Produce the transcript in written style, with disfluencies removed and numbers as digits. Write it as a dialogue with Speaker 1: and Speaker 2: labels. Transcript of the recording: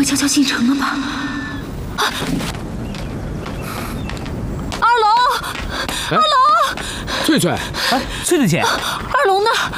Speaker 1: 悄悄进城了吧？二龙，
Speaker 2: 翠翠，
Speaker 3: 翠翠姐，
Speaker 1: 二龙呢？